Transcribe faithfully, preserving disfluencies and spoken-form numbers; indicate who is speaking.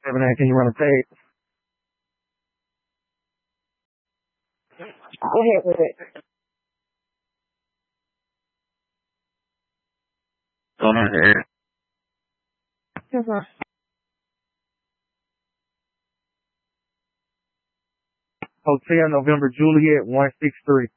Speaker 1: seven eight, can you run a tape?
Speaker 2: Go ahead with it.
Speaker 1: Go ahead.
Speaker 2: Uh-huh.
Speaker 1: Hotel November Juliet one six three.